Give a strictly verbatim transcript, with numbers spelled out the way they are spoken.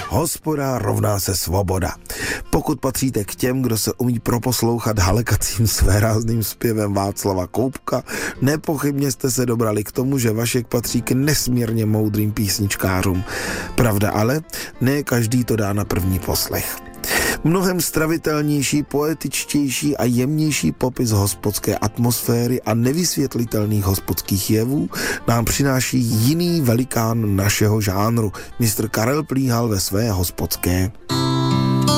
Hospoda rovná se svoboda. Pokud patříte k těm, kdo se umí proposlouchat halekacím svérázným zpěvem Václava Koubka, nepochybně jste se dobrali k tomu, že Vašek patří k nesmírně moudrým písničkářům. Pravda ale, ne každý to dá na první poslech. Mnohem stravitelnější, poetičtější a jemnější popis hospodské atmosféry a nevysvětlitelných hospodských jevů nám přináší jiný velikán našeho žánru, mistr Karel Plíhal ve své hospodské.